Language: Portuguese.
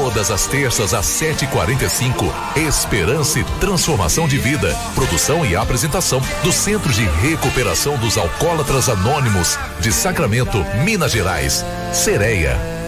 Todas as terças às 7h45, Esperança e Transformação de Vida. Produção e apresentação do Centro de Recuperação dos Alcoólatras Anônimos de Sacramento, Minas Gerais. Sereia.